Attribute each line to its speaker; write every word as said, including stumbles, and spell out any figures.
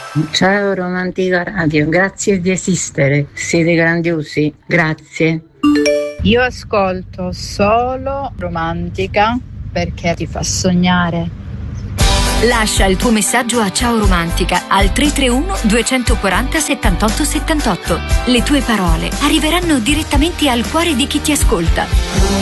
Speaker 1: Ciao Romantica Radio, grazie di esistere, siete grandiosi, grazie.
Speaker 2: Io ascolto solo Romantica perché ti fa sognare.
Speaker 3: Lascia il tuo messaggio a Ciao Romantica al tre tre uno due quattro zero settantotto settantotto. Le tue parole arriveranno direttamente al cuore di chi ti ascolta.